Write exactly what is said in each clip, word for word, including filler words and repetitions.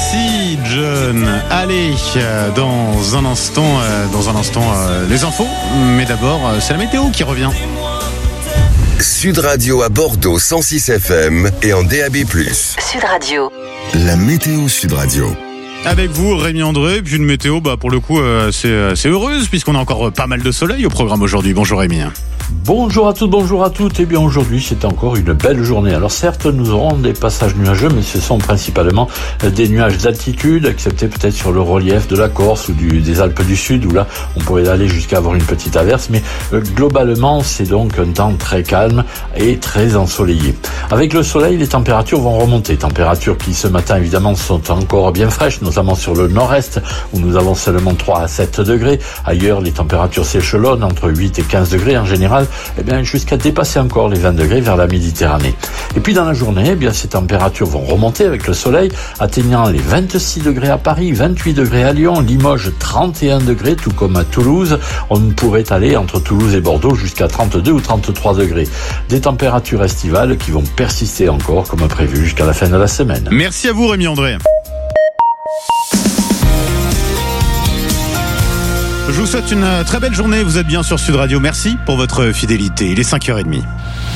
Merci John. Allez, dans un instant, dans un instant, les infos. Mais d'abord, c'est la météo qui revient. Sud Radio à Bordeaux cent six F M et en D A B plus. Sud Radio. La météo Sud Radio. Avec vous, Rémi André, puis une météo, bah pour le coup, euh, c'est, euh, c'est heureuse puisqu'on a encore pas mal de soleil au programme aujourd'hui. Bonjour Rémi. Bonjour à toutes, bonjour à toutes. Et bien aujourd'hui, c'est encore une belle journée. Alors certes, nous aurons des passages nuageux, mais ce sont principalement des nuages d'altitude, excepté peut-être sur le relief de la Corse ou du, des Alpes du Sud, où là, on pourrait aller jusqu'à avoir une petite averse. Mais euh, globalement, c'est donc un temps très calme et très ensoleillé. Avec le soleil, les températures vont remonter. Températures qui, ce matin, évidemment, sont encore bien fraîches, notamment sur le nord-est, où nous avons seulement trois à sept degrés. Ailleurs, les températures s'échelonnent entre huit et quinze degrés en général, eh bien, jusqu'à dépasser encore les vingt degrés vers la Méditerranée. Et puis dans la journée, eh bien, ces températures vont remonter avec le soleil, atteignant les vingt-six degrés à Paris, vingt-huit degrés à Lyon, Limoges trente et un degrés, tout comme à Toulouse. On pourrait aller entre Toulouse et Bordeaux jusqu'à trente-deux ou trente-trois degrés. Des températures estivales qui vont persister encore comme prévu jusqu'à la fin de la semaine. Merci à vous Rémi André. Je vous souhaite une très belle journée, vous êtes bien sur Sud Radio, merci pour votre fidélité, il est cinq heures trente.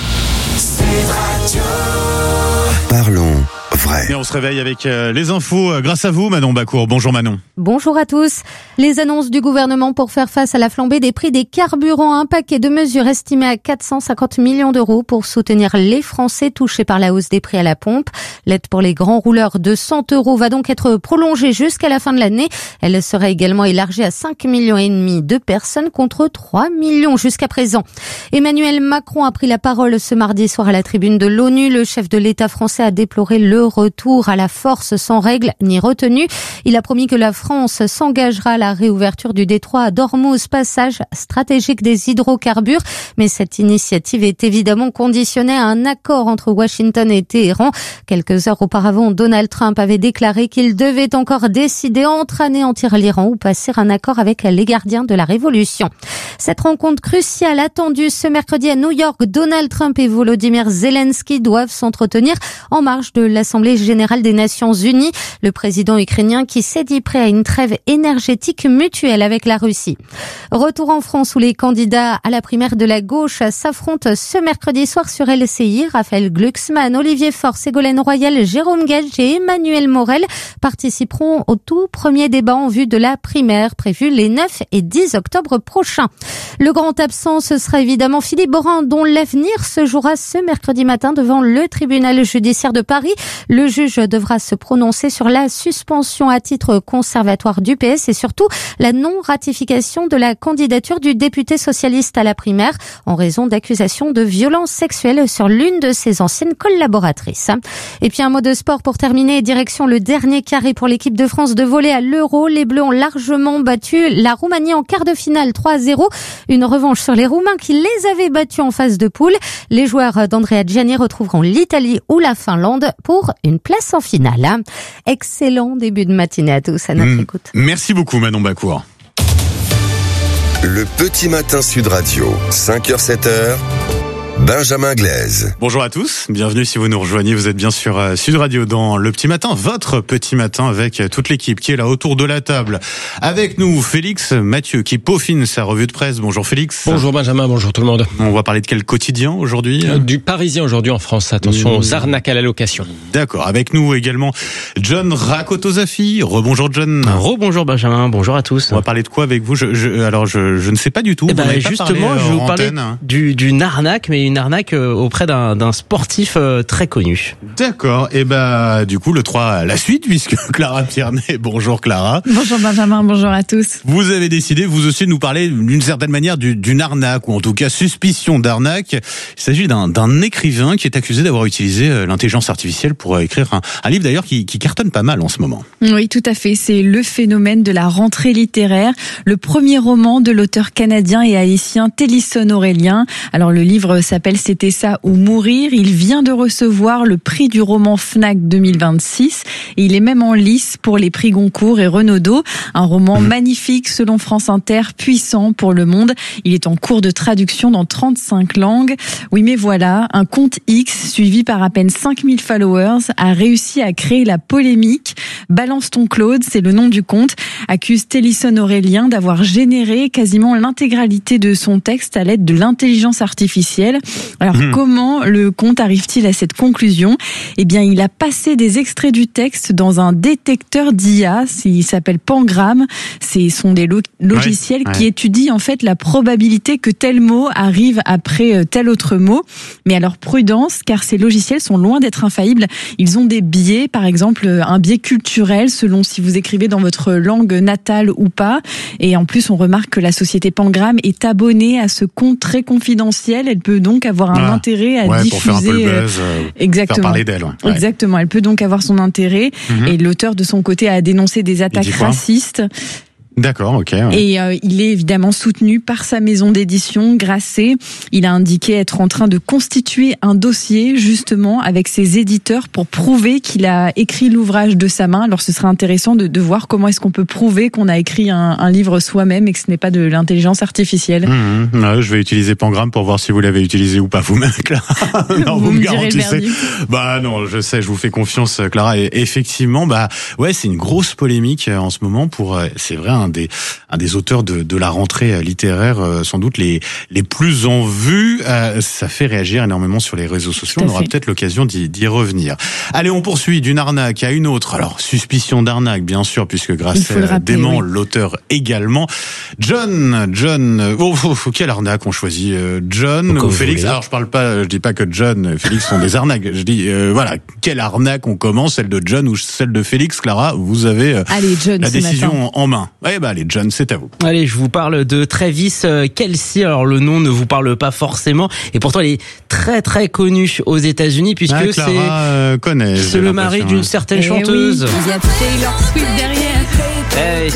Parlons vrai. Et on se réveille avec les infos grâce à vous Manon Bacour. Bonjour Manon. Bonjour à tous. Les annonces du gouvernement pour faire face à la flambée des prix des carburants, un paquet de mesures estimé à quatre cent cinquante millions d'euros pour soutenir les Français touchés par la hausse des prix à la pompe. L'aide pour les grands rouleurs de cent euros va donc être prolongée jusqu'à la fin de l'année. Elle sera également élargie à cinq millions et demi de personnes contre trois millions jusqu'à présent. Emmanuel Macron a pris la parole ce mardi soir à la tribune de l'ONU. Le chef de l'État français a déploré le retour à la force sans règles ni retenue. Il a promis que la France s'engagera à la réouverture du détroit d'Ormuz, passage stratégique des hydrocarbures. Mais cette initiative est évidemment conditionnée à un accord entre Washington et Téhéran. Quelques heures auparavant, Donald Trump avait déclaré qu'il devait encore décider entre anéantir l'Iran ou passer un accord avec les gardiens de la révolution. Cette rencontre cruciale attendue ce mercredi à New York, Donald Trump et Volodymyr Zelensky doivent s'entretenir en marge de l'Assemblée générale des Nations Unies. Le président ukrainien qui s'est dit prêt à une trêve énergétique mutuelle avec la Russie. Retour en France où les candidats à la primaire de la gauche s'affrontent ce mercredi soir sur L C I. Raphaël Glucksmann, Olivier Faure, Ségolène Royal, Jérôme Gage et Emmanuel Morel participeront au tout premier débat en vue de la primaire prévue les neuf et dix octobre prochains. Le grand absent, ce sera évidemment Philippe Beaurin, dont l'avenir se jouera ce mercredi matin devant le tribunal judiciaire de Paris. Le juge devra se prononcer sur la suspension à titre conservatoire du P S et surtout la non-ratification de la candidature du député socialiste à la primaire en raison d'accusations de violences sexuelles sur l'une de ses anciennes collaboratrices. Et puis un mot de sport pour terminer, direction le dernier carré pour l'équipe de France de volley à l'Euro. Les Bleus ont largement battu la Roumanie en quart de finale trois à zéro. Une revanche sur les Roumains qui les avaient battus en phase de poule. Les joueurs d'Andrea Gianni retrouveront l'Italie ou la Finlande pour une place en finale. Excellent début de matinée à tous à notre mmh. écoute. Merci beaucoup Manon Bacour. Le petit matin Sud Radio, cinq heures sept heures. Benjamin Glaise. Bonjour à tous, bienvenue si vous nous rejoignez, vous êtes bien sur Sud Radio dans le petit matin, votre petit matin avec toute l'équipe qui est là autour de la table. Avec nous Félix Mathieu qui peaufine sa revue de presse. Bonjour Félix. Bonjour Benjamin, bonjour tout le monde. On va parler de quel quotidien aujourd'hui ? Du Parisien aujourd'hui en France, attention mmh. aux arnaques à la location. D'accord, avec nous également John Rakotozafi. Rebonjour John. Rebonjour Benjamin, bonjour à tous. On va parler de quoi avec vous ? je, je, Alors je, je ne sais pas du tout. Eh ben, justement, je vais vous parler du, d'une arnaque, mais une arnaque auprès d'un, d'un sportif très connu. D'accord. Et bah du coup le trois la suite puisque Clara Piernet. Bonjour Clara. Bonjour Benjamin, bonjour à tous. Vous avez décidé vous aussi de nous parler d'une certaine manière du, d'une arnaque ou en tout cas suspicion d'arnaque. Il s'agit d'un, d'un écrivain qui est accusé d'avoir utilisé l'intelligence artificielle pour écrire un, un livre d'ailleurs qui, qui cartonne pas mal en ce moment. Oui, tout à fait. C'est le phénomène de la rentrée littéraire. Le premier roman de l'auteur canadien et haïtien Télisson Aurélien. Alors le livre s'appelle s'appelle C'était ça ou mourir. Il vient de recevoir le prix du roman Fnac deux mille vingt-six et il est même en lice pour les prix Goncourt et Renaudot. Un roman mmh. magnifique selon France Inter, puissant pour le monde. Il est en cours de traduction dans trente-cinq langues. Oui, mais voilà, un compte X suivi par à peine cinq mille followers a réussi à créer la polémique. Balance ton Claude, c'est le nom du compte, accuse Télisson Aurélien d'avoir généré quasiment l'intégralité de son texte à l'aide de l'intelligence artificielle. Alors mmh. comment le compte arrive-t-il à cette conclusion ? Eh bien, il a passé des extraits du texte dans un détecteur d'I A, il s'appelle Pangram. Ce sont des lo- logiciels ouais, ouais. qui étudient en fait la probabilité que tel mot arrive après tel autre mot. Mais alors prudence, car ces logiciels sont loin d'être infaillibles. Ils ont des biais, par exemple un biais culturel selon si vous écrivez dans votre langue natale ou pas. Et en plus, on remarque que la société Pangram est abonnée à ce compte très confidentiel. Elle peut donc avoir un ah, intérêt à ouais, diffuser. Pour faire un peu le buzz, euh, exactement. Faire parler d'elle. Ouais. Exactement. Elle peut donc avoir son intérêt. Mm-hmm. Et l'auteur de son côté a dénoncé des attaques racistes. D'accord, ok. Ouais. Et euh, il est évidemment soutenu par sa maison d'édition, Grasset. Il a indiqué être en train de constituer un dossier justement avec ses éditeurs pour prouver qu'il a écrit l'ouvrage de sa main. Alors ce serait intéressant de, de voir comment est-ce qu'on peut prouver qu'on a écrit un, un livre soi-même et que ce n'est pas de l'intelligence artificielle. Mmh, ouais, je vais utiliser Pangram pour voir si vous l'avez utilisé ou pas vous-même, Clara. Non, vous, vous me garantissez. Bah non, je sais, je vous fais confiance, Clara. Et effectivement, bah ouais, c'est une grosse polémique en ce moment pour. C'est vrai. Un des, un des auteurs de, de la rentrée littéraire, sans doute les, les plus en vue. Euh, ça fait réagir énormément sur les réseaux sociaux. On aura peut-être l'occasion d'y, d'y revenir. Allez, on poursuit d'une arnaque à une autre. Alors, suspicion d'arnaque, bien sûr, puisque Grasset dément oui. l'auteur également. John, John, oh, oh, oh, quelle arnaque on choisit, John ou Félix. Alors, je parle pas, je dis pas que John et Félix sont des arnaques. Je dis, euh, voilà, quelle arnaque on commence, celle de John ou celle de Félix. Clara, vous avez euh, Allez, John, la décision en, en main. Eh ben, allez, John, c'est à vous. Allez, je vous parle de Travis Kelce. Alors, le nom ne vous parle pas forcément, et pourtant, il est très, très connu aux États-Unis, puisque ah, Clara, c'est, euh, connaît, c'est le mari d'une certaine eh chanteuse. Oui, il y a Taylor Swift derrière. Eh,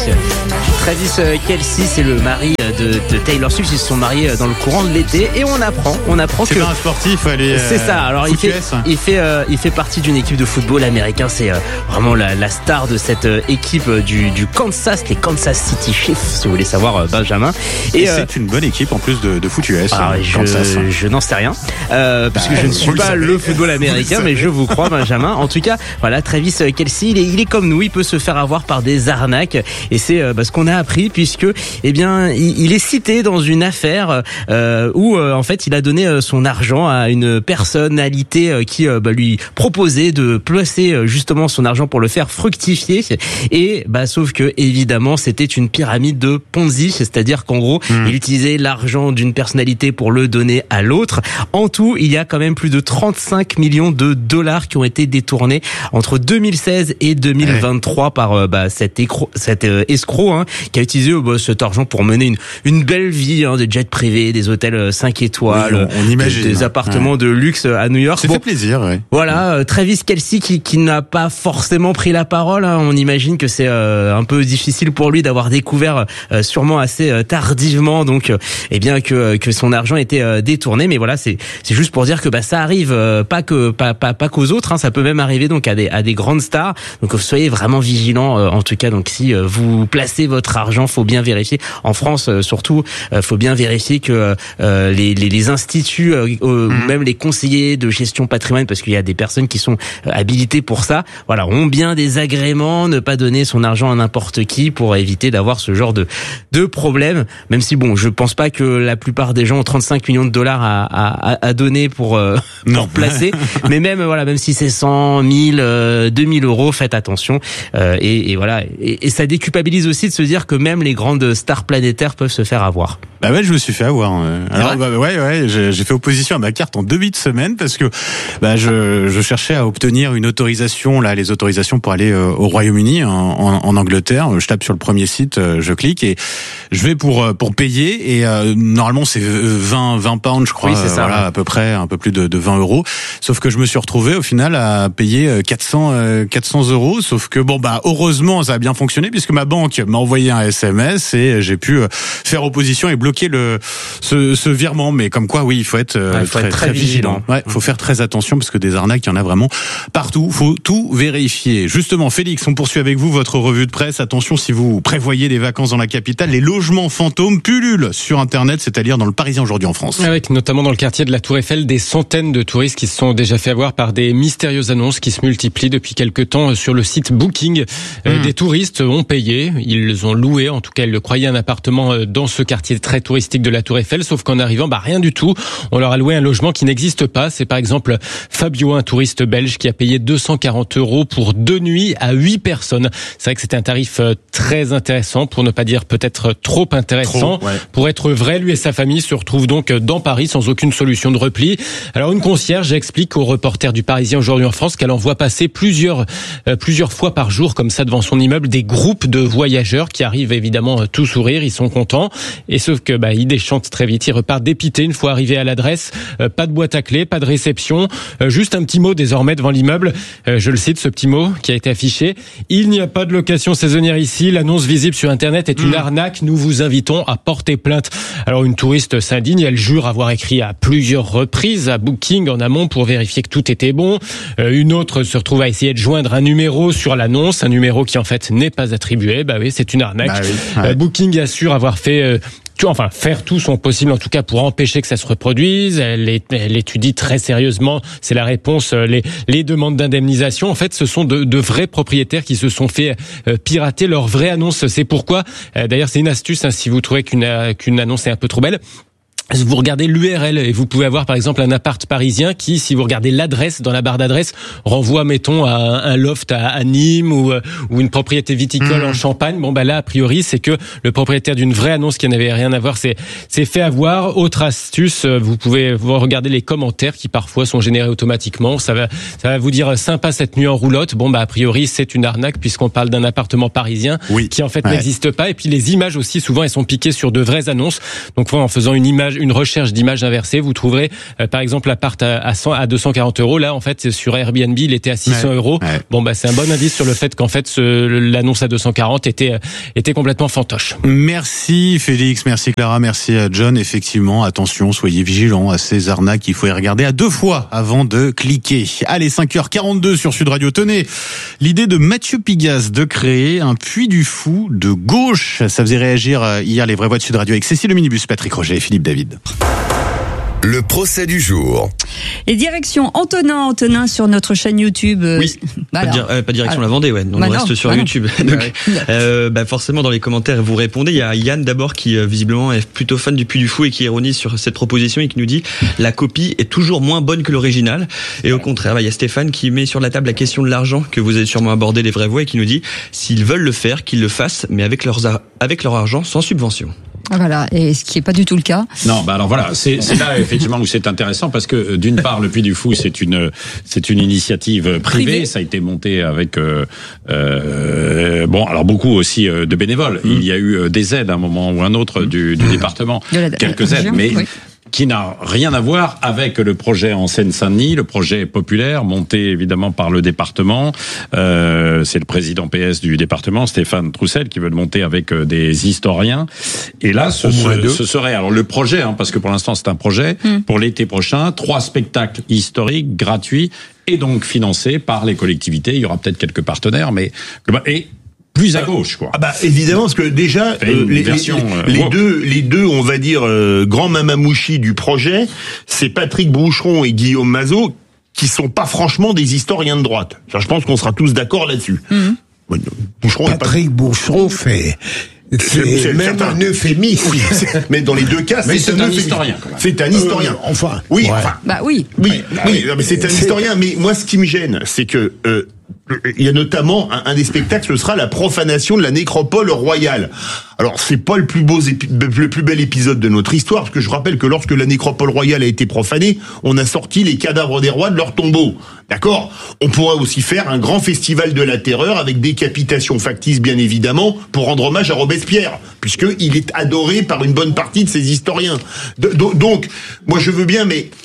Travis Kelce, c'est le mari de, de Taylor Swift. Ils se sont mariés dans le courant de l'été, et on apprend, on apprend c'est que pas un sportif, allez. Euh, c'est ça. Alors, il fait, il fait, euh, il fait partie d'une équipe de football américain. C'est euh, vraiment la, la star de cette euh, équipe du, du Kansas, les Kansas City Chiefs, si vous voulez savoir, euh, Benjamin. Et, et euh, c'est une bonne équipe en plus de, de foot U S. Ah, euh, je, Kansas. je n'en sais rien, euh, parce bah, que je ne suis pas le, le football américain, mais je vous crois, Benjamin. En tout cas, voilà, Travis Kelce, il est, il est comme nous, il peut se faire avoir par des arnaques, et c'est euh, bah, ce qu'on a appris, puisque, eh bien, il, il est cité dans une affaire euh, où, euh, en fait, il a donné euh, son argent à une personnalité euh, qui euh, bah, lui proposait de placer euh, justement son argent pour le faire fructifier, et bah, sauf que évidemment, c'était une pyramide de Ponzi, c'est-à-dire qu'en gros, mmh. il utilisait l'argent d'une personnalité pour le donner à l'autre. En tout, il y a quand même plus de trente-cinq millions de dollars qui ont été détournés entre deux mille seize et deux mille vingt-trois ouais. par euh, bah, cet, écro- cet euh, escroc hein, qui a utilisé euh, bah, cet argent pour mener une, une belle vie, hein, des jets privés, des hôtels cinq étoiles, oui, on, on imagine, des, des appartements ouais. de luxe à New York. Ça bon, fait plaisir. Ouais. Voilà, euh, Travis Kelce qui, qui n'a pas forcément pris la parole. Hein, on imagine que c'est euh, un peu difficile pour lui d'avoir découvert euh, sûrement assez euh, tardivement, donc euh, eh bien que que son argent était euh, détourné. Mais voilà, c'est c'est juste pour dire que bah ça arrive euh, pas que pas pas pas qu'aux autres. Hein, ça peut même arriver donc à des à des grandes stars. Donc soyez vraiment vigilants. Euh, en tout cas, donc si euh, vous placez votre argent, faut bien vérifier. En France, euh, surtout, euh, faut bien vérifier que euh, les, les les instituts, euh, euh, mmh. même les conseillers de gestion patrimoine, parce qu'il y a des personnes qui sont euh, habilitées pour ça. Voilà, ont bien des agréments. Ne pas donner son argent à n'importe qui pour éviter d'avoir ce genre de de problème. Même si bon, je pense pas que la plupart des gens ont trente-cinq millions de dollars à à, à donner pour euh, pour placer. Mais même voilà, même si c'est cent, mille, euh, deux mille euros, faites attention. Euh, et, et voilà, et, et ça déculpabilise aussi de se dire que même les grandes stars planétaires peuvent se faire avoir. Bah ouais, je me suis fait avoir. Alors bah ouais, ouais, j'ai, j'ai fait opposition à ma carte en deux de semaine parce que bah je, je cherchais à obtenir une autorisation, là, les autorisations pour aller euh, au Royaume-Uni, en, en, en Angleterre. Je tape sur le premier site, je clique et je vais pour pour payer et euh, normalement c'est vingt vingt pounds, je crois. Oui, c'est ça. Euh, voilà, à peu près, un peu plus de, de vingt euros. Sauf que je me suis retrouvé au final à payer quatre cents, euh, quatre cents euros. Sauf que bon bah heureusement ça a bien fonctionné. sanctionné puisque ma banque m'a envoyé un S M S et j'ai pu faire opposition et bloquer le ce, ce virement. Mais comme quoi, oui, il faut être, ouais, il faut très, être très, très vigilant. vigilant. Ouais, faut faire très attention parce que des arnaques, il y en a vraiment partout. Faut tout vérifier. Justement, Félix, on poursuit avec vous votre revue de presse. Attention, si vous prévoyez des vacances dans la capitale, les logements fantômes pullulent sur Internet, c'est-à-dire dans le Parisien aujourd'hui en France. Avec notamment dans le quartier de la Tour Eiffel des centaines de touristes qui se sont déjà fait avoir par des mystérieuses annonces qui se multiplient depuis quelque temps sur le site Booking. Mmh. Des touristes ont payé, ils ont loué, en tout cas ils le croyaient, un appartement dans ce quartier très touristique de la Tour Eiffel, sauf qu'en arrivant, bah rien du tout. On leur a loué un logement qui n'existe pas. C'est par exemple Fabio, un touriste belge qui a payé deux cent quarante euros pour deux nuits à huit personnes. C'est vrai que c'était un tarif très intéressant, pour ne pas dire peut-être trop intéressant. Trop, ouais. Pour être vrai, lui et sa famille se retrouvent donc dans Paris sans aucune solution de repli. Alors une concierge explique aux reporters du Parisien aujourd'hui en France qu'elle en voit passer plusieurs euh, plusieurs fois par jour comme ça devant son immeuble des groupes de voyageurs qui arrivent évidemment tout sourire, ils sont contents, et sauf que bah ils déchantent très vite, ils repartent dépités une fois arrivés à l'adresse. Euh, pas de boîte à clé, pas de réception, euh, juste un petit mot désormais devant l'immeuble. Euh, je le cite, ce petit mot qui a été affiché: il n'y a pas de location saisonnière ici, l'annonce visible sur internet est une mmh. arnaque, nous vous invitons à porter plainte. Alors une touriste s'indigne, elle jure avoir écrit à plusieurs reprises à Booking en amont pour vérifier que tout était bon. Euh, une autre se retrouve à essayer de joindre un numéro sur l'annonce, un numéro qui en fait n'est pas attribué. Bah oui, c'est une arnaque. Bah oui, ouais. euh, Booking assure avoir fait euh, tout, enfin faire tout son possible en tout cas pour empêcher que ça se reproduise. Elle, est, elle étudie très sérieusement, c'est la réponse, les, les demandes d'indemnisation. En fait, ce sont de, de vrais propriétaires qui se sont fait euh, pirater leur vraie annonce. C'est pourquoi, euh, d'ailleurs c'est une astuce, hein, si vous trouvez qu'une, euh, qu'une annonce est un peu trop belle, vous regardez l'U R L et vous pouvez avoir par exemple un appart parisien qui, si vous regardez l'adresse dans la barre d'adresse, renvoie mettons à un loft à, à Nîmes ou, ou une propriété viticole mmh. en Champagne. Bon bah là a priori c'est que le propriétaire d'une vraie annonce qui n'avait rien à voir c'est c'est fait avoir. Autre astuce, vous pouvez vous regarder les commentaires qui parfois sont générés automatiquement. Ça va ça va vous dire sympa cette nuit en roulotte. Bon bah a priori c'est une arnaque puisqu'on parle d'un appartement parisien oui. qui en fait ouais. n'existe pas. Et puis les images aussi souvent elles sont piquées sur de vraies annonces. Donc en faisant une image une recherche d'image inversée, vous trouverez euh, par exemple l'appart à, à, cent, à deux cent quarante euros. Là, en fait, sur Airbnb, il était à six cents euros. Ouais. Bon, bah, c'est un bon indice sur le fait qu'en fait, ce, l'annonce à deux cent quarante était, euh, était complètement fantoche. Merci Félix, merci Clara, merci à John. Effectivement, attention, soyez vigilants à ces arnaques. Il faut y regarder à deux fois avant de cliquer. Allez, cinq heures quarante-deux sur Sud Radio. Tenez, l'idée de Mathieu Pigasse de créer un puits du fou de gauche. Ça faisait réagir hier les vraies voix de Sud Radio avec Cécile Le Minibus, Patrick Roger et Philippe David. Le procès du jour. Et direction Antonin, Antonin sur notre chaîne YouTube. Oui, bah pas, alors, di- euh, pas direction alors, la Vendée, ouais. On bah reste non, sur bah YouTube. Donc, euh, bah forcément, dans les commentaires, vous répondez. Il y a Yann d'abord qui euh, visiblement est plutôt fan du Puy du Fou et qui ironise sur cette proposition et qui nous dit la copie est toujours moins bonne que l'original. Et au contraire, bah, il y a Stéphane qui met sur la table la question de l'argent que vous avez sûrement abordé les vraies voix et qui nous dit s'ils veulent le faire, qu'ils le fassent, mais avec leurs ar- avec leur argent, sans subvention. Voilà, et ce qui n'est pas du tout le cas. Non, bah alors voilà, c'est, c'est là effectivement où c'est intéressant parce que d'une part le Puy du Fou c'est une c'est une initiative privée, Privé. Ça a été monté avec euh, euh, bon alors beaucoup aussi euh, de bénévoles. Mmh. Il y a eu des aides à un moment ou un autre du, du département, de la, quelques aides, mais oui. qui n'a rien à voir avec le projet en Seine-Saint-Denis, le projet populaire monté évidemment par le département. Euh, c'est le président P S du département, Stéphane Troussel, qui veut le monter avec des historiens. Et là, ce, ce, ce serait alors le projet, hein, parce que pour l'instant c'est un projet mmh. pour l'été prochain, trois spectacles historiques gratuits et donc financés par les collectivités. Il y aura peut-être quelques partenaires, mais et plus à gauche, quoi. Ah bah évidemment, parce que déjà euh, les, version, les, les, euh, les deux, les deux, on va dire euh, grands mamamouchis du projet, c'est Patrick Boucheron et Guillaume Mazot, qui sont pas franchement des historiens de droite. Enfin, je pense qu'on sera tous d'accord là-dessus. Mmh. Boucheron Patrick pas... Boucheron fait. C'est, c'est, c'est même certain. Un euphémisme. Oui, mais dans les deux cas, mais c'est, c'est un, un historien. Quand même. C'est un historien. Euh, enfin. Oui. Ouais. Enfin. Bah oui. Oui. Ouais, bah, oui. Non, mais c'est un c'est... historien. Mais moi, ce qui me gêne, c'est que euh, il y a notamment un, un des spectacles, ce sera la profanation de la nécropole royale. Alors, c'est pas le plus beau, épi- le plus bel épisode de notre histoire, parce que je rappelle que lorsque la nécropole royale a été profanée, on a sorti les cadavres des rois de leur tombeau. D'accord ? On pourrait aussi faire un grand festival de la terreur avec décapitation factice, bien évidemment, pour rendre hommage à Robespierre, puisqu'il est adoré par une bonne partie de ces historiens. De, do, donc, moi je veux bien, mais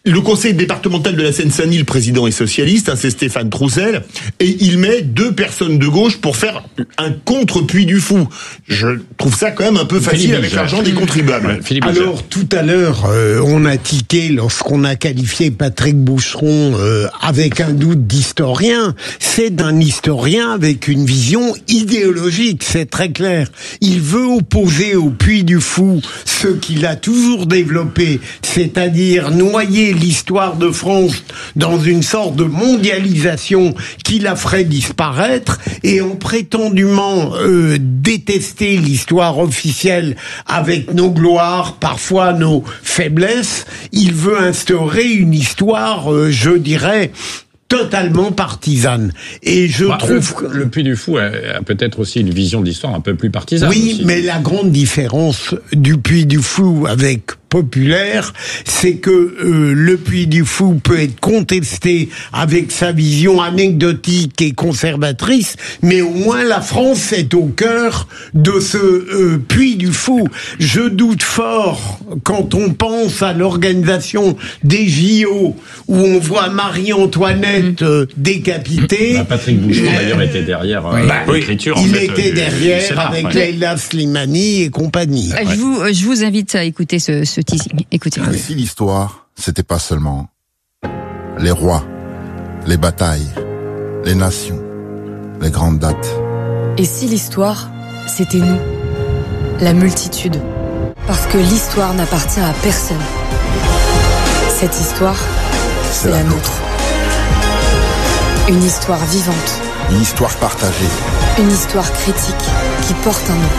le conseil départemental de la Seine-Saint-Denis, le président est socialiste, hein, c'est Stéphane Troussel, et il met deux personnes de gauche pour faire un contre Puy du Fou. Je trouve ça quand même un peu facile avec l'argent des contribuables. Alors tout à l'heure, euh, on a tiqué lorsqu'on a qualifié Patrick Boucheron euh, avec un doute d'historien. C'est d'un historien avec une vision idéologique, c'est très clair. Il veut opposer au Puy du Fou ce qu'il a toujours développé, c'est-à-dire noyer l'histoire de France dans une sorte de mondialisation qui la ferait disparaître, et en prétendument euh, détester l'histoire officielle avec nos gloires, parfois nos faiblesses, il veut instaurer une histoire, euh, je dirais, totalement partisane. Et je bah, trouve le, que... le Puy du Fou a, a peut-être aussi une vision de l'histoire un peu plus partisane. Oui, aussi. Mais la grande différence du Puy du Fou avec Populaire, c'est que euh, le Puy du Fou peut être contesté avec sa vision anecdotique et conservatrice, mais au moins la France est au cœur de ce euh, Puy du Fou. Je doute fort quand on pense à l'organisation des J O où on voit Marie-Antoinette euh, décapitée. Bah, Patrick Boucheron euh, d'ailleurs était derrière euh, bah, l'écriture. Il en fait, était euh, derrière du, avec ouais. Leïla Slimani et compagnie. Ouais. Je vous, je vous invite à écouter ce, ce teasing. Écoutez. Et si l'histoire, c'était pas seulement les rois, les batailles, les nations, les grandes dates. Et si l'histoire, c'était nous, la multitude. Parce que l'histoire n'appartient à personne. Cette histoire, c'est, c'est la, la nôtre. nôtre. Une histoire vivante. Une histoire partagée. Une histoire critique qui porte un nom.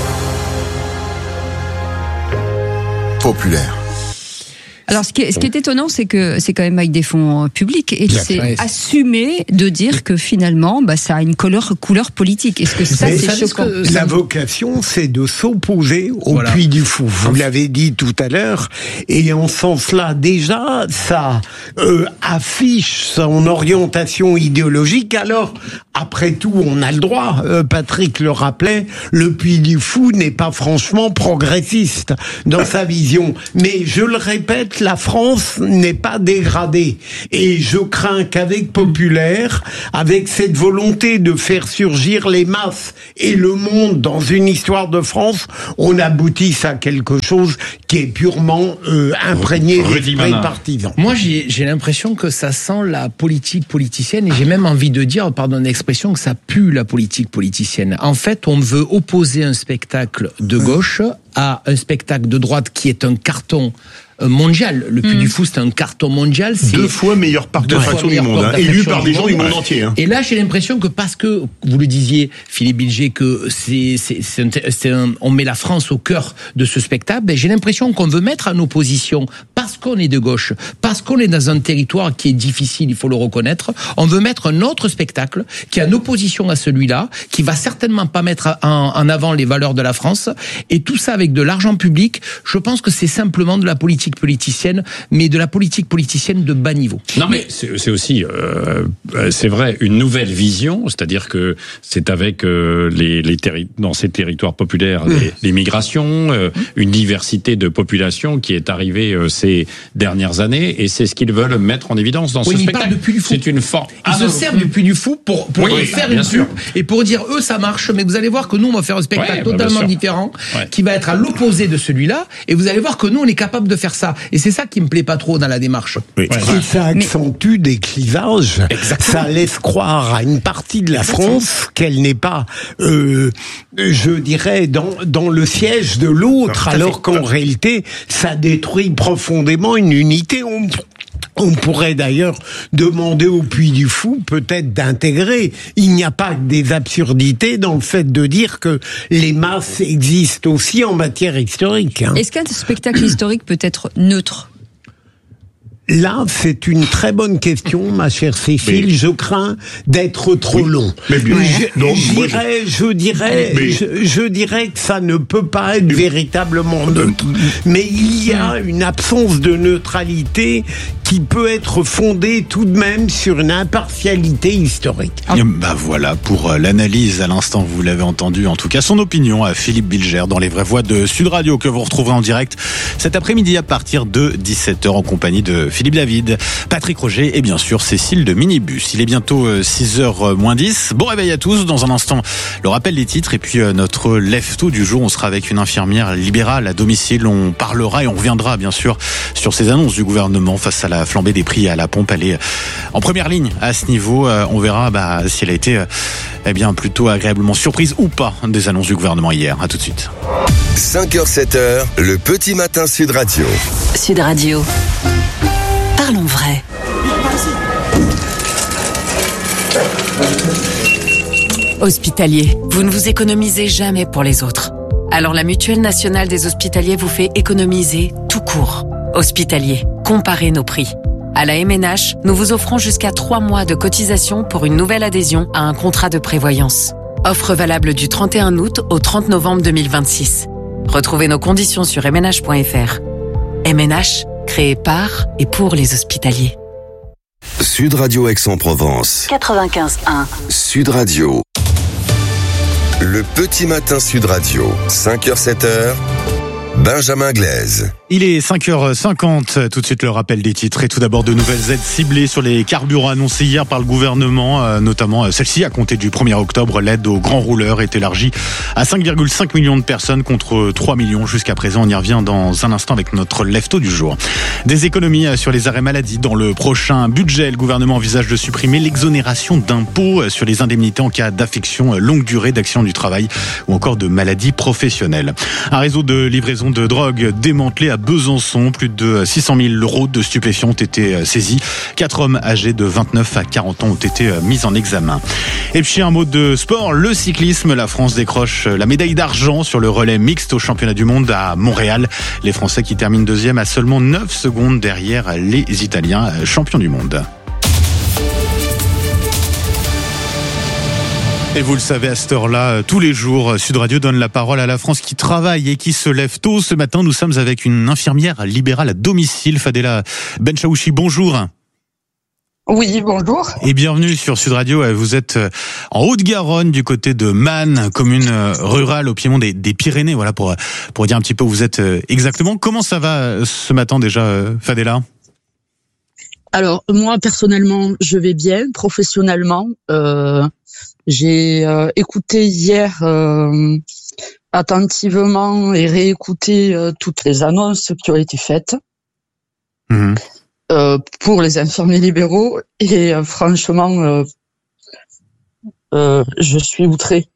Populaire. Alors, ce qui est, ce qui est étonnant, c'est que c'est quand même avec des fonds publics, et c'est assumé de dire que finalement, bah, ça a une couleur, couleur politique. Est-ce que ça, c'est choquant? La vocation, c'est de s'opposer au voilà. Puy du Fou. Vous l'avez dit tout à l'heure, et en ce sens-là, déjà, ça euh, affiche son orientation idéologique. Alors, après tout, on a le droit. Euh, Patrick le rappelait, le Puy du Fou n'est pas franchement progressiste dans sa vision. Mais je le répète, la France n'est pas dégradée. Et je crains qu'avec Populaire, avec cette volonté de faire surgir les masses et le monde dans une histoire de France, on aboutisse à quelque chose qui est purement euh, imprégné d'esprit partisan. Moi, j'ai, j'ai l'impression que ça sent la politique politicienne, et j'ai même envie de dire, pardon l'expression, que ça pue la politique politicienne. En fait, on veut opposer un spectacle de gauche à un spectacle de droite qui est un carton mondial. Le Puy mmh. du Fou, c'est un carton mondial. C'est deux fois meilleur parc d'attraction du monde, hein, élu par des gens du monde entier. Hein. Et là, j'ai l'impression que parce que, vous le disiez, Philippe Bilger, que c'est, c'est, c'est, un, c'est un, on met la France au cœur de ce spectacle, ben, j'ai l'impression qu'on veut mettre en opposition, parce qu'on est de gauche, parce qu'on est dans un territoire qui est difficile, il faut le reconnaître, on veut mettre un autre spectacle qui est en opposition à celui-là, qui va certainement pas mettre en, en avant les valeurs de la France, et tout ça avec de l'argent public. Je pense que c'est simplement de la politique politicienne, mais de la politique politicienne de bas niveau. Non, mais c'est, c'est aussi, euh, c'est vrai, une nouvelle vision, c'est-à-dire que c'est avec euh, les, les terri- dans ces territoires populaires, mmh. les, les migrations, euh, une diversité de population qui est arrivée euh, ces dernières années, et c'est ce qu'ils veulent mettre en évidence dans oui, ce spectacle. Du Puy du Fou. C'est une forme. Ils ah, se servent du Puy du Fou pour, pour oui, faire bien une sûr. pub et pour dire eux ça marche, mais vous allez voir que nous on va faire un spectacle ouais, totalement bah, différent, ouais. qui va être à l'opposé de celui-là, et vous allez voir que nous on est capable de faire ça. Et c'est ça qui me plaît pas trop dans la démarche. Oui. Et ça accentue Mais... des clivages. Exactement. Ça laisse croire à une partie de la Exactement. France qu'elle n'est pas, euh, je dirais, dans, dans le siège de l'autre, non, alors qu'en réalité, ça détruit profondément une unité. On... On pourrait d'ailleurs demander au Puy du Fou peut-être d'intégrer. Il n'y a pas que des absurdités dans le fait de dire que les masses existent aussi en matière historique. Hein. Est-ce qu'un spectacle historique peut être neutre ? Là, c'est une très bonne question, ma chère Cécile. Mais, je crains d'être trop oui, long. Mais bien, je, non, je, dirais, je, dirais, mais, je, je dirais que ça ne peut pas être mais, véritablement neutre. Mais il y a une absence de neutralité qui peut être fondée tout de même sur une impartialité historique. Ah. Bah voilà, pour l'analyse à l'instant, vous l'avez entendu, en tout cas son opinion à Philippe Bilger dans les vraies voix de Sud Radio, que vous retrouverez en direct cet après-midi à partir de dix-sept heures en compagnie de Philippe David, Patrick Roger et bien sûr Cécile de Minibus. Il est bientôt six heures moins dix. Bon réveil à tous. Dans un instant, le rappel des titres et puis notre lève-tôt du jour. On sera avec une infirmière libérale à domicile. On parlera et on reviendra bien sûr sur ces annonces du gouvernement face à la flambée des prix à la pompe. Elle est en première ligne à ce niveau. On verra bah, si elle a été eh bien, plutôt agréablement surprise ou pas des annonces du gouvernement hier. À tout de suite. cinq heures sept heures, le petit matin Sud Radio. Sud Radio. Parlons vrai. Hospitalier, vous ne vous économisez jamais pour les autres. Alors la Mutuelle nationale des hospitaliers vous fait économiser tout court. Hospitalier, comparez nos prix. À la M N H, nous vous offrons jusqu'à trois mois de cotisation pour une nouvelle adhésion à un contrat de prévoyance. Offre valable du trente et un août au trente novembre deux mille vingt-six. Retrouvez nos conditions sur m n h point f r. M N H, créé par et pour les hospitaliers. Sud Radio Aix-en-Provence. quatre-vingt-quinze un. Sud Radio. Le petit matin Sud Radio. cinq heures sept heures. Benjamin Glaise. Il est cinq heures cinquante, tout de suite le rappel des titres et tout d'abord de nouvelles aides ciblées sur les carburants annoncées hier par le gouvernement, euh, notamment celle-ci à compter du premier octobre. L'aide aux grands rouleurs est élargie à cinq virgule cinq millions de personnes contre trois millions jusqu'à présent. On y revient dans un instant avec notre lève-tôt du jour. Des économies sur les arrêts maladie. Dans le prochain budget, le gouvernement envisage de supprimer l'exonération d'impôts sur les indemnités en cas d'affection longue durée, d'accident du travail ou encore de maladie professionnelle. Un réseau de livraison de drogue démantelé à Besançon. Plus de six cent mille euros de stupéfiants ont été saisis. Quatre hommes âgés de vingt-neuf à quarante ans ont été mis en examen. Et puis un mot de sport, le cyclisme. La France décroche la médaille d'argent sur le relais mixte au championnat du monde à Montréal. Les Français qui terminent deuxième à seulement neuf secondes derrière les Italiens champions du monde. Et vous le savez, à cette heure-là, tous les jours, Sud Radio donne la parole à la France qui travaille et qui se lève tôt. Ce matin, nous sommes avec une infirmière libérale à domicile, Fadela Benchaouchi. Bonjour. Oui, bonjour. Et bienvenue sur Sud Radio. Vous êtes en Haute-Garonne, du côté de Man, commune rurale au piémont des, des Pyrénées. Voilà, pour, pour dire un petit peu où vous êtes exactement. Comment ça va ce matin déjà, Fadela ? Alors, moi, personnellement, je vais bien. Professionnellement, euh, j'ai euh, écouté hier euh, attentivement et réécouté euh, toutes les annonces qui ont été faites mmh. euh, pour les infirmiers libéraux et euh, franchement, euh, euh, je suis outrée.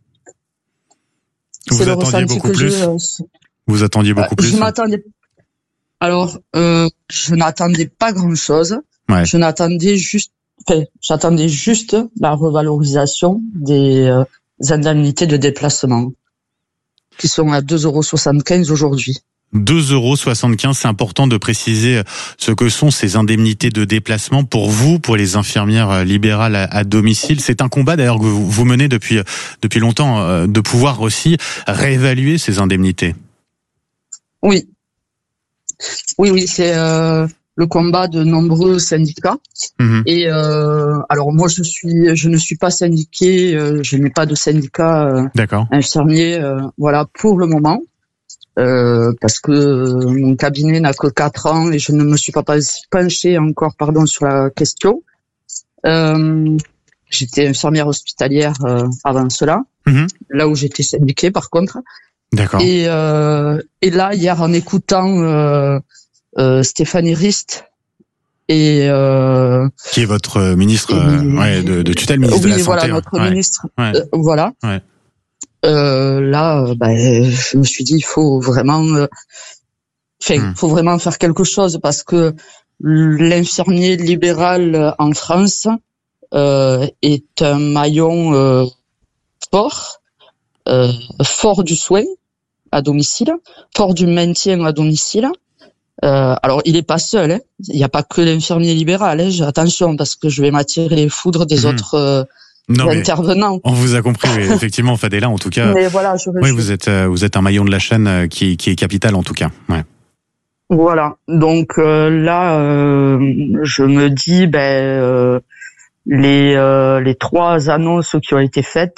Vous C'est attendiez beaucoup plus je, euh, Vous attendiez beaucoup euh, plus Je m'attendais. Alors, euh, je n'attendais pas grand-chose. Ouais. Je n'attendais juste, enfin, j'attendais juste la revalorisation des euh, indemnités de déplacement, qui sont à deux euros soixante-quinze aujourd'hui. deux euros soixante-quinze, c'est important de préciser ce que sont ces indemnités de déplacement pour vous, pour les infirmières libérales à, à domicile. C'est un combat d'ailleurs que vous, vous menez depuis depuis longtemps, de pouvoir aussi réévaluer ces indemnités. Oui. Oui, oui, c'est euh, le combat de nombreux syndicats. Mmh. Et euh, alors moi, je suis, je ne suis pas syndiqué, euh, je n'ai pas de syndicat euh, infirmier, euh, voilà, pour le moment, euh, parce que mon cabinet n'a que quatre ans et je ne me suis pas penchée encore, pardon, sur la question. Euh, j'étais infirmière hospitalière euh, avant cela, mmh. là où j'étais syndiquée, par contre. D'accord. Et, euh, et là, hier, en écoutant euh, euh, Stéphanie Rist et euh, qui est votre ministre euh, ouais, de, de tutelle, ministre oui, de la voilà, Santé. notre ouais. ministre. Ouais. Euh, voilà. Ouais. Euh, là, bah, je me suis dit, il faut vraiment, enfin, euh, hmm. faut vraiment faire quelque chose parce que l'infirmier libéral en France euh, est un maillon euh, fort. Euh, fort du soin à domicile, fort du maintien à domicile. Euh, alors, il est pas seul. Hein. Il n'y a pas que l'infirmier libéral. Hein. Attention, parce que je vais m'attirer les foudres des mmh. autres euh, non, intervenants. On vous a compris, oui, effectivement, Fadela. En tout cas, mais voilà, je oui, vous êtes vous êtes un maillon de la chaîne qui qui est capital, en tout cas. Ouais. Voilà. Donc euh, là, euh, je me dis, ben euh, les euh, les trois annonces qui ont été faites.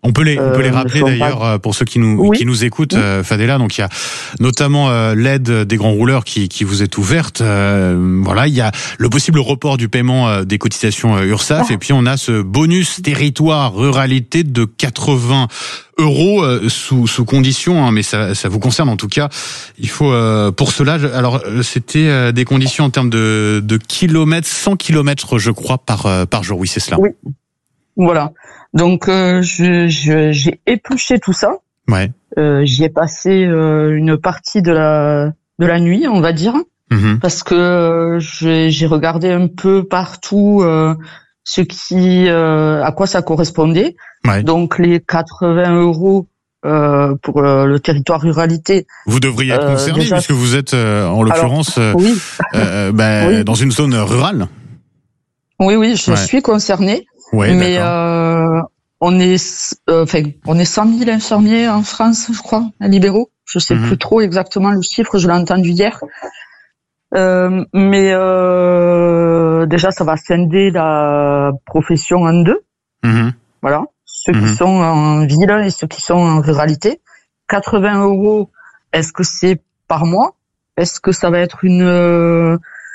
On peut les, on peut les rappeler euh, d'ailleurs pas... pour ceux qui nous, oui. qui nous écoutent, oui. euh, Fadela. Donc il y a notamment euh, l'aide des grands rouleurs qui, qui vous est ouverte. Euh, voilà, il y a le possible report du paiement euh, des cotisations euh, URSSAF, ah. et puis on a ce bonus territoire ruralité de quatre-vingts euros euh, sous, sous condition, hein, mais ça, ça vous concerne en tout cas. Il faut euh, pour cela. Alors c'était euh, des conditions en termes de, de kilomètres, cent kilomètres, je crois, par euh, par jour. Oui, c'est cela. Oui. Voilà. Donc euh, je, je, j'ai épluché tout ça. Ouais. Euh, j'y ai passé euh, une partie de la de la nuit, on va dire, mmh. parce que euh, j'ai, j'ai regardé un peu partout euh, ce qui euh, à quoi ça correspondait. Ouais. Donc les quatre-vingts euros euh, pour euh, le territoire ruralité. Vous devriez être concerné euh, déjà... puisque vous êtes euh, en l'occurrence euh, oui. euh, bah, oui. dans une zone rurale. Oui, oui, je ouais. suis concernée. Ouais, mais euh, on est, enfin, euh, on est cent mille infirmiers en France, je crois, libéraux. Je sais mmh. plus trop exactement le chiffre, je l'ai entendu hier. Euh, mais euh, déjà, ça va scinder la profession en deux. Mmh. Voilà, ceux mmh. qui sont en ville et ceux qui sont en ruralité. quatre-vingts euros, est-ce que c'est par mois? Est-ce que ça va être une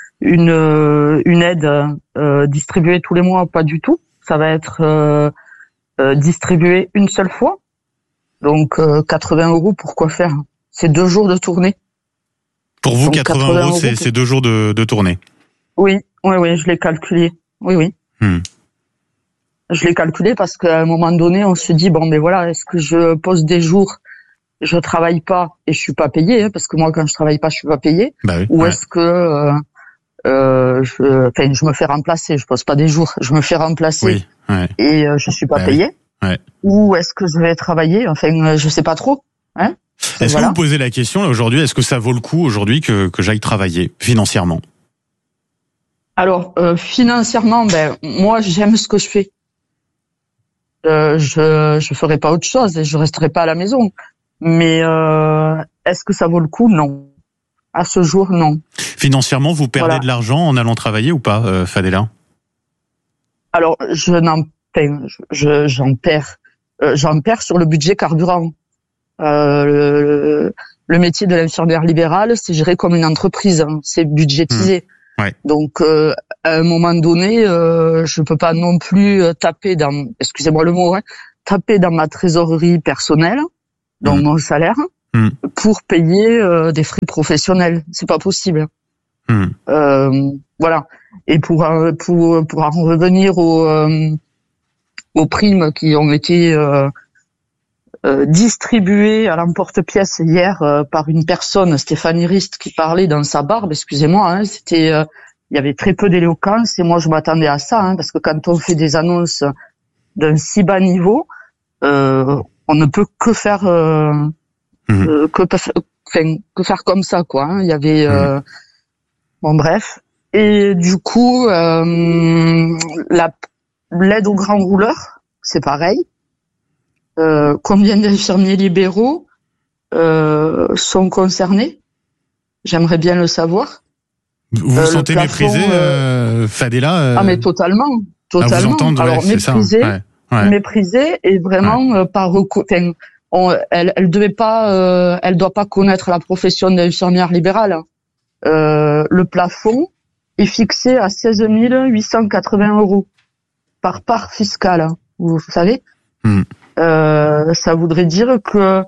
une une aide euh, distribuée tous les mois? Pas du tout. Ça va être euh, euh, distribué une seule fois. Donc euh, quatre-vingts euros, pour quoi faire? C'est deux jours de tournée. Pour vous, donc, quatre-vingts, quatre-vingts euros, c'est, c'est deux jours de, de tournée. Oui, oui, oui, je l'ai calculé. Oui, oui. Hmm. Je l'ai calculé parce qu'à un moment donné, on se dit bon, ben voilà, est-ce que je pose des jours, je travaille pas et je suis pas payé, hein, parce que moi, quand je travaille pas, je suis pas payé. Bah oui, ou ouais. est-ce que euh, Euh, je, enfin, je me fais remplacer. Je pose pas des jours. Je me fais remplacer oui, ouais. et euh, je suis pas bah payé. Oui, ouais. Ou est-ce que je vais travailler? Enfin, je sais pas trop. Hein est-ce voilà. que vous posez la question là, aujourd'hui? Est-ce que ça vaut le coup aujourd'hui que que j'aille travailler financièrement? Alors euh, financièrement, ben moi j'aime ce que je fais. Euh, je je ferai pas autre chose et je resterai pas à la maison. Mais euh, est-ce que ça vaut le coup? Non. À ce jour, non. Financièrement, vous perdez voilà. de l'argent en allant travailler ou pas, euh, Fadela? Alors, je n'en, je, j'en perds, euh, j'en perds sur le budget carburant. Euh, le, le métier de l'infirmière libérale, c'est géré comme une entreprise, hein, c'est budgétisé. Mmh. Ouais. Donc, euh, à un moment donné, euh, je peux pas non plus taper dans, excusez-moi le mot, hein, taper dans ma trésorerie personnelle, dans mmh. mon salaire. Pour payer euh, des frais professionnels, c'est pas possible. Mmh. Euh, voilà. Et pour pour pour en revenir aux euh, aux primes qui ont été euh, euh, distribuées à l'emporte-pièce hier euh, par une personne, Stéphanie Rist, qui parlait dans sa barbe. Excusez-moi, hein, c'était euh, il y avait très peu d'éloquence et moi je m'attendais à ça, hein, parce que quand on fait des annonces d'un si bas niveau, euh, on ne peut que faire euh, Mmh. Euh, que, enfin, que faire comme ça, quoi. Hein. Il y avait, euh, mmh. bon, bref. Et du coup, euh, la, l'aide aux grands rouleurs, c'est pareil. Euh, combien d'infirmiers libéraux euh, sont concernés? J'aimerais bien le savoir. Vous vous euh, sentez plafond, méprisé, euh, Fadela euh... Ah, mais totalement, totalement. Ah, vous entendre, Alors ouais, méprisé, ouais, ouais. méprisé et vraiment ouais. euh, par recours. On, elle, elle devait pas, euh, elle doit pas connaître la profession d'infirmière libérale. Euh, le plafond est fixé à seize mille huit cent quatre-vingts euros par part fiscale. Vous savez, mm. euh, ça voudrait dire que,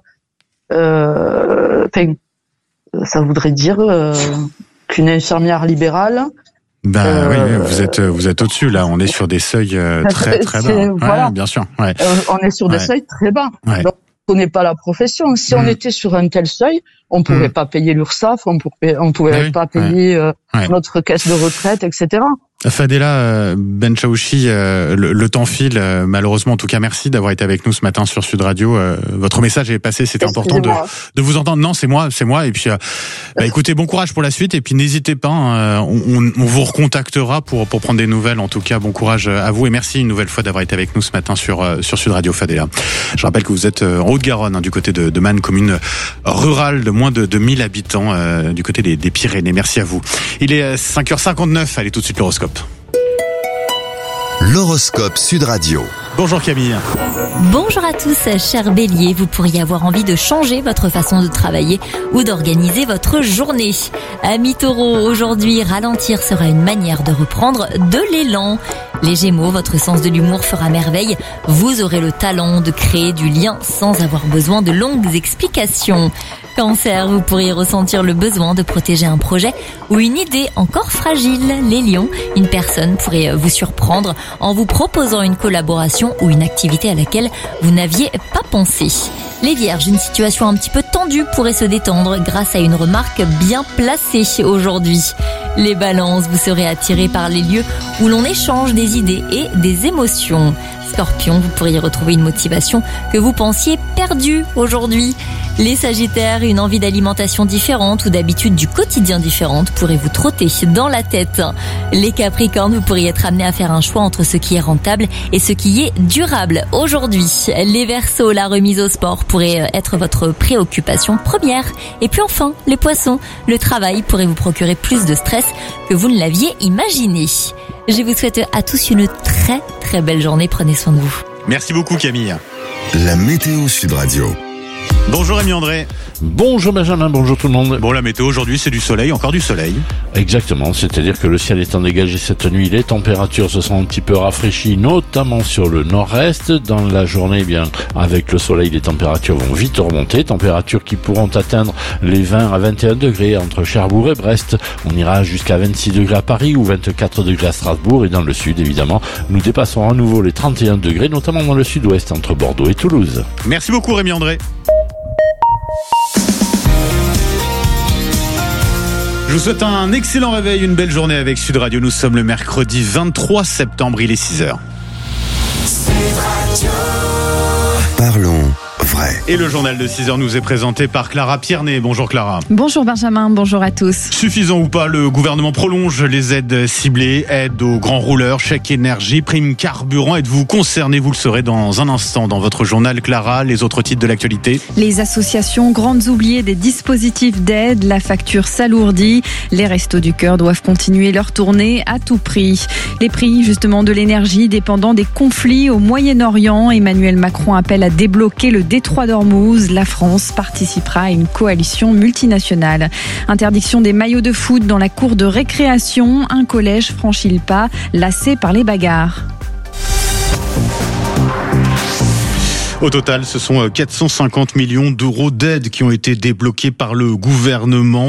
euh, ça voudrait dire euh, qu'une infirmière libérale. Ben euh, oui, vous êtes vous êtes au-dessus là. On est sur des seuils euh, très très bas. Voilà. Ouais, bien sûr. Ouais. Euh, on est sur des ouais. seuils très bas. Ouais. Donc, on n'est pas la profession. Si mmh. on était sur un tel seuil, on pouvait mmh. pas payer l'URSSAF, on pouvait, on pouvait oui, pas payer ouais. Euh, ouais. notre caisse de retraite, et cetera. Fadela Benchaouchi, euh, le, le temps file. Euh, malheureusement, en tout cas, merci d'avoir été avec nous ce matin sur Sud Radio. Euh, votre message est passé, c'était important de, de vous entendre. Non, c'est moi, c'est moi. Et puis, euh, bah, écoutez, bon courage pour la suite. Et puis, n'hésitez pas, hein, on, on vous recontactera pour pour prendre des nouvelles. En tout cas, bon courage à vous et merci une nouvelle fois d'avoir été avec nous ce matin sur sur Sud Radio, Fadela. Je rappelle que vous êtes en Haute-Garonne, hein, du côté de, de Man, commune rurale de moins de, de mille habitants, euh, du côté des, des Pyrénées. Merci à vous. Il est cinq heures cinquante-neuf. Allez, tout de suite l'horoscope. L'horoscope Sud Radio. Bonjour Camille. Bonjour à tous, chers béliers. Vous pourriez avoir envie de changer votre façon de travailler ou d'organiser votre journée. Amis taureaux, aujourd'hui, ralentir sera une manière de reprendre de l'élan. Les gémeaux, votre sens de l'humour fera merveille. Vous aurez le talent de créer du lien sans avoir besoin de longues explications. Cancer, vous pourriez ressentir le besoin de protéger un projet ou une idée encore fragile. Les lions, une personne pourrait vous surprendre en vous proposant une collaboration ou une activité à laquelle vous n'aviez pas pensé. Les vierges, une situation un petit peu tendue pourrait se détendre grâce à une remarque bien placée aujourd'hui. Les balances, vous serez attirés par les lieux où l'on échange des idées et des émotions. Scorpion, vous pourriez retrouver une motivation que vous pensiez perdue aujourd'hui. Les sagittaires, une envie d'alimentation différente ou d'habitudes du quotidien différentes pourrait vous trotter dans la tête. Les capricornes, vous pourriez être amenés à faire un choix entre ce qui est rentable et ce qui est durable aujourd'hui. Les verseaux, la remise au sport pourrait être votre préoccupation première. Et puis enfin, les poissons, le travail pourrait vous procurer plus de stress que vous ne l'aviez imaginé. Je vous souhaite à tous une très très belle journée. Prenez soin de vous. Merci beaucoup Camille. La météo Sud Radio. Bonjour Rémi André. Bonjour Benjamin, bonjour tout le monde. Bon, la météo aujourd'hui, c'est du soleil, encore du soleil. Exactement, c'est-à-dire que le ciel étant dégagé cette nuit, les températures se sont un petit peu rafraîchies, notamment sur le nord-est. Dans la journée, eh bien, avec le soleil, les températures vont vite remonter, températures qui pourront atteindre les vingt à vingt et un degrés entre Cherbourg et Brest. On ira jusqu'à vingt-six degrés à Paris ou vingt-quatre degrés à Strasbourg, et dans le sud, évidemment, nous dépassons à nouveau les trente et un degrés, notamment dans le sud-ouest entre Bordeaux et Toulouse. Merci beaucoup Rémi André. Je vous souhaite un excellent réveil, une belle journée avec Sud Radio. Nous sommes le mercredi vingt-trois septembre, il est six heures. Sud Radio. Parlons vrai. Et le journal de six heures nous est présenté par Clara Piernet. Bonjour Clara. Bonjour Benjamin, bonjour à tous. Suffisant ou pas, le gouvernement prolonge les aides ciblées, aides aux grands rouleurs, chèque énergie, prime carburant. Êtes-vous concerné? Vous le saurez dans un instant dans votre journal. Clara, les autres titres de l'actualité. Les associations grandes oubliées des dispositifs d'aide, la facture s'alourdit. Les Restos du Cœur doivent continuer leur tournée à tout prix. Les prix justement de l'énergie dépendant des conflits au Moyen-Orient. Emmanuel Macron appelle à débloquer le détroit d'Ormuz. La France participera à une coalition multinationale. Interdiction des maillots de foot dans la cour de récréation. Un collège franchit le pas, lassé par les bagarres. Au total, ce sont quatre cent cinquante millions d'euros d'aides qui ont été débloqués par le gouvernement.